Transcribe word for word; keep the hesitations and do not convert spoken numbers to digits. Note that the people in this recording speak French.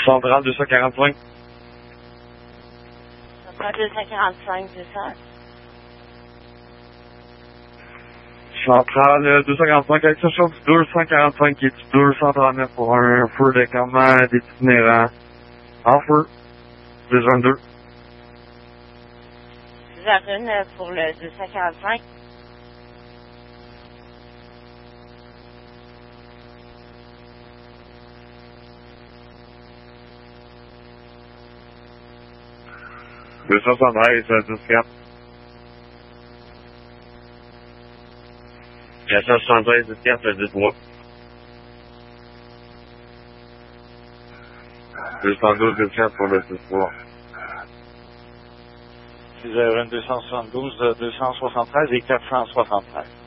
Centrale deux cent quarante-cinq. Centrale deux cent quarante-cinq, c'est ça? Centrale deux cent quarante-cinq, avec ce chauffe deux cent quarante-cinq qui est deux cent trente-neuf pour un feu de campement d'itinérant en feu. deux vingt-deux. six heures une pour le deux cent quarante-cinq. deux cent soixante-treize, dix quatre. quatre cent soixante-treize, dix quatre, dix trois. deux cent douze, dix quatre pour le dix trois. six heures une, deux cent soixante-douze, deux cent soixante-treize et quatre cent soixante-treize.